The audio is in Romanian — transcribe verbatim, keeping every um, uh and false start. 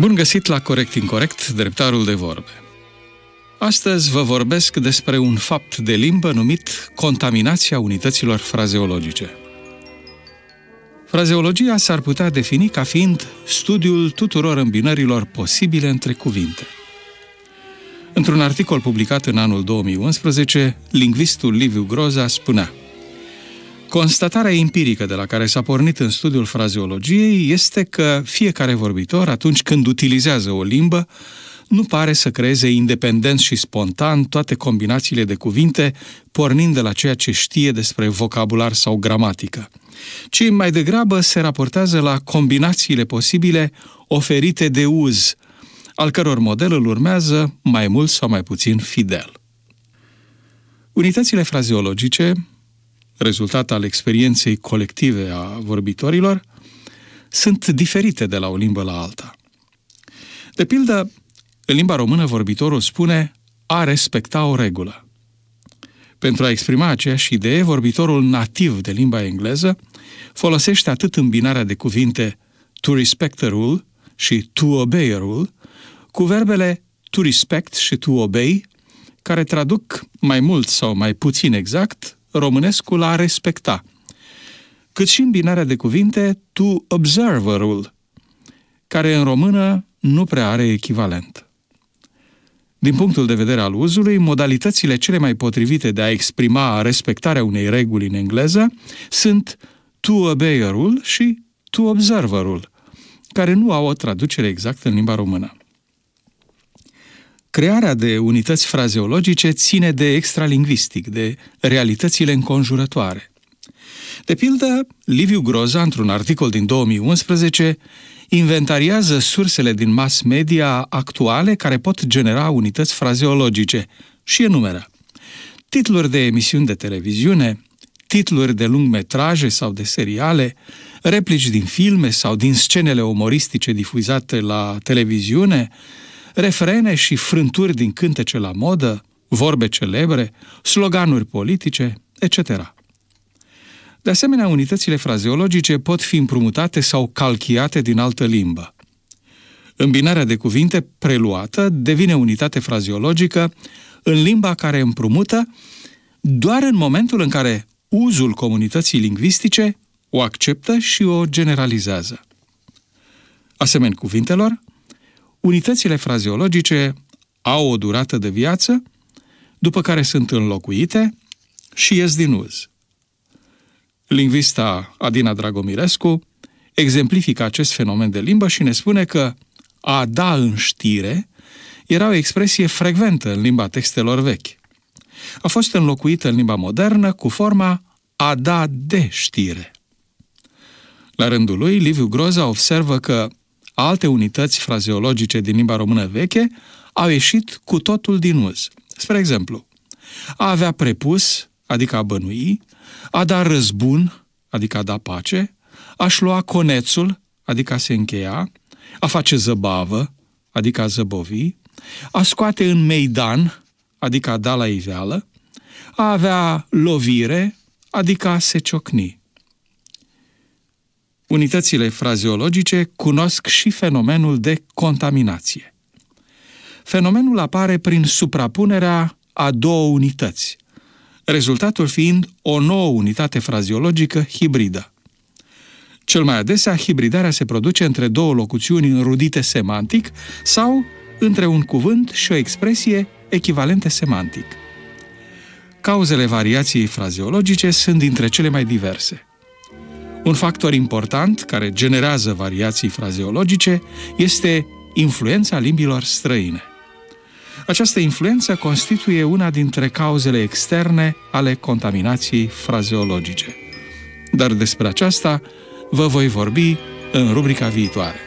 Bun găsit la Corect Incorect, dreptarul de vorbe. Astăzi vă vorbesc despre un fapt de limbă numit contaminația unităților frazeologice. Frazeologia s-ar putea defini ca fiind studiul tuturor îmbinărilor posibile între cuvinte. Într-un articol publicat în anul două mii unsprezece, lingvistul Liviu Groza spunea: constatarea empirică de la care s-a pornit în studiul frazeologiei este că fiecare vorbitor, atunci când utilizează o limbă, nu pare să creeze independent și spontan toate combinațiile de cuvinte, pornind de la ceea ce știe despre vocabular sau gramatică, ci mai degrabă se raportează la combinațiile posibile oferite de uz, al căror model îl urmează mai mult sau mai puțin fidel. Unitățile frazeologice, rezultat al experienței colective a vorbitorilor, sunt diferite de la o limbă la alta. De pildă, în limba română vorbitorul spune a respecta o regulă. Pentru a exprima aceeași idee, vorbitorul nativ de limba engleză folosește atât îmbinarea de cuvinte to respect a rule și to obey a rule, cu verbele to respect și to obey, care traduc mai mult sau mai puțin exact românescul a respecta, cât și îmbinarea de cuvinte to observe a rule, care în română nu prea are echivalent. Din punctul de vedere al uzului, modalitățile cele mai potrivite de a exprima respectarea unei reguli în engleză sunt to obey a rule și to observe a rule, care nu au o traducere exactă în limba română. Crearea de unități frazeologice ține de extralingvistic, de realitățile înconjurătoare. De pildă, Liviu Groza, într-un articol din două mii unsprezece, inventariază sursele din mass media actuale care pot genera unități frazeologice și enumeră titluri de emisiuni de televiziune, titluri de lungmetraje sau de seriale, replici din filme sau din scenele umoristice difuzate la televiziune, refrene și frânturi din cântece la modă, vorbe celebre, sloganuri politice, et cetera. De asemenea, unitățile frazeologice pot fi împrumutate sau calchiate din altă limbă. Îmbinarea de cuvinte preluată devine unitate frazeologică în limba care împrumută doar în momentul în care uzul comunității lingvistice o acceptă și o generalizează. Asemeni cuvintelor, unitățile frazeologice au o durată de viață, după care sunt înlocuite și ies din uz. Lingvista Adina Dragomirescu exemplifică acest fenomen de limbă și ne spune că a da în știre era o expresie frecventă în limba textelor vechi. A fost înlocuită în limba modernă cu forma a da de știre. La rândul lui, Liviu Groza observă că alte unități frazeologice din limba română veche au ieșit cu totul din uz. Spre exemplu, a avea prepus, adică a bănui, a da răzbun, adică a da pace, a-și lua conețul, adică a se încheia, a face zăbavă, adică a zăbovi, a scoate în meidan, adică a da la iveală, a avea lovire, adică a se ciocni. Unitățile frazeologice cunosc și fenomenul de contaminație. Fenomenul apare prin suprapunerea a două unități, rezultatul fiind o nouă unitate frazeologică hibridă. Cel mai adesea, hibridarea se produce între două locuțiuni înrudite semantic sau între un cuvânt și o expresie echivalente semantic. Cauzele variației frazeologice sunt dintre cele mai diverse. Un factor important care generează variații frazeologice este influența limbilor străine. Această influență constituie una dintre cauzele externe ale contaminației frazeologice. Dar despre aceasta vă voi vorbi în rubrica viitoare.